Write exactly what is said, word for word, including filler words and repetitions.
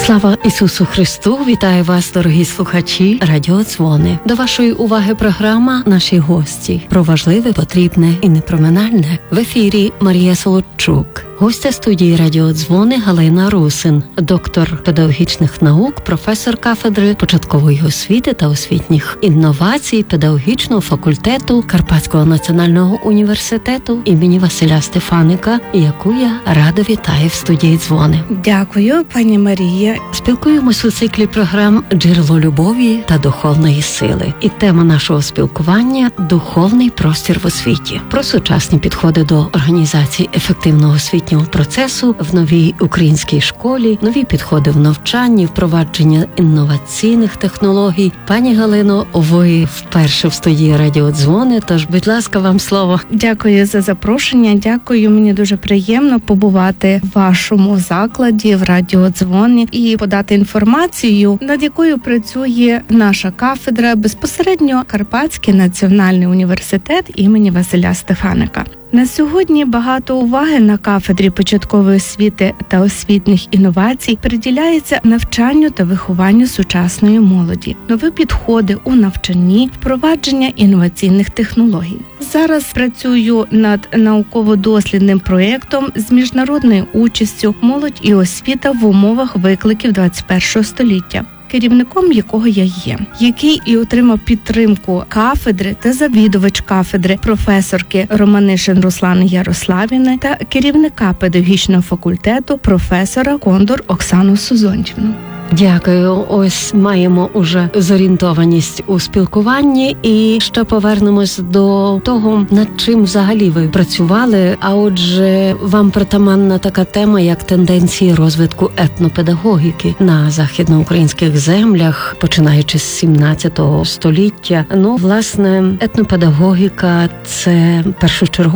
Слава Ісусу Христу! Вітаю вас, дорогі слухачі Радіодзвони. До вашої уваги програма «Наші гості» про важливе, потрібне і непроминальне. В ефірі Марія Солодчук. Гостя студії «Радіодзвони» Галина Русин, доктор педагогічних наук, професор кафедри початкової освіти та освітніх інновацій педагогічного факультету Карпатського національного університету імені Василя Стефаника, яку я радо вітаю в студії «Дзвони». Дякую, пані Марія. Спілкуємось у циклі програм «Джерело любові та духовної сили». І тема нашого спілкування – «Духовний простір в освіті». Про сучасні підходи до організації ефективного освітнього процесу в новій українській школі, нові підходи в навчанні, впровадження інноваційних технологій. Пані Галино, ви вперше в студії «Радіодзвони», тож, будь ласка, вам слово. Дякую за запрошення, дякую. Мені дуже приємно побувати в вашому закладі, в «Радіодзвони» і подати інформацію, над якою працює наша кафедра, безпосередньо Карпатський національний університет імені Василя Стефаника. На сьогодні багато уваги на кафедрі початкової освіти та освітніх інновацій приділяється навчанню та вихованню сучасної молоді, нові підходи у навчанні, впровадження інноваційних технологій. Зараз працюю над науково-дослідним проєктом з міжнародною участю «Молодь і освіта в умовах викликів двадцять першого століття», керівником якого я є, який і отримав підтримку кафедри та завідувач кафедри професорки Романишин Руслани Ярославівни та керівника педагогічного факультету професора Кондор Оксану Сузончівну. Дякую. Ось маємо уже зорієнтованість у спілкуванні і ще повернемось до того, над чим взагалі ви працювали. А отже, вам притаманна така тема, як тенденції розвитку етнопедагогіки на західноукраїнських землях, починаючи з сімнадцятого століття. Ну, власне, етнопедагогіка – це першочергово